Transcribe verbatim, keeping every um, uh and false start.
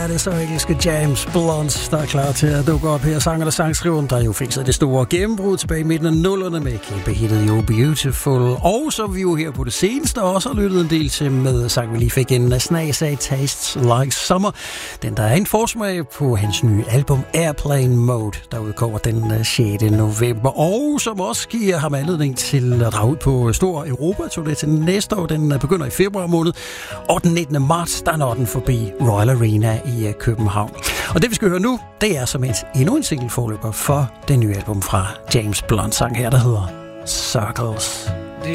er det så engelske James Blunt, der er klar til at dukke op her. Sanger og sangskriveren, der jo fik sig det store gennembrud tilbage i midten af nullerne med kæmpe hittet You're Beautiful. Og så vi jo her på det seneste også har lyttet en del til med sang, vi lige fik en snas af, Tastes Like Summer. Den der er en forsmag på hans nye album Airplane Mode, der udkommer den sjette november. Og som også giver ham anledning til at drage ud på stor Europa-turné til næste år. Den begynder i februar måned. Og den nittende marts, der når den forbi Royal Arena i København. Og det vi skal høre nu, det er som et endnu en single forløber for det nye album fra James Blunt, sang her, der hedder Circles.